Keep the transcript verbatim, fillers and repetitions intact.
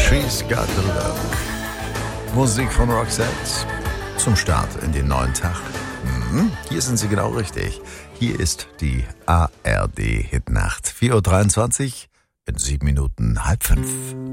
She's Got the Love. Musik von Roxette zum Start in den neuen Tag. Mhm, hier sind Sie genau richtig. Hier ist die A R D Hitnacht. vier Uhr dreiundzwanzig, in sieben Minuten halb fünf.